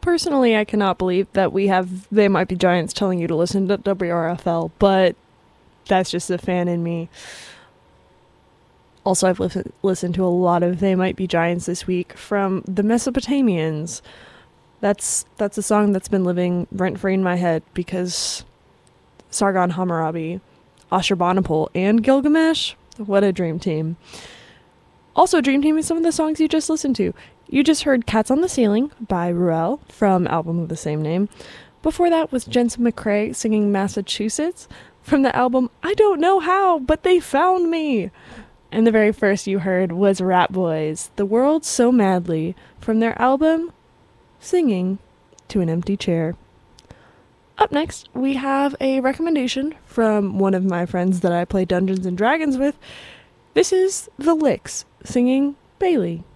personally, I cannot believe that we have They Might Be Giants telling you to listen to WRFL, but that's just the fan in me. Also, I've listened to a lot of They Might Be Giants this week from the Mesopotamians. That's a song that's been living rent-free in my head because Sargon Hammurabi, Ashurbanipal, and Gilgamesh, what a dream team. Also, Dream Team is some of the songs you just listened to. You just heard Cats on the Ceiling by Ruel from album of the same name. Before that was Jensen McCrae singing Massachusetts from the album I Don't Know How, But They Found Me. And the very first you heard was Rat Boys, The World So Madly, from their album Singing to an Empty Chair. Up next, we have a recommendation from one of my friends that I play Dungeons & Dragons with. This is The Licks singing Bailey.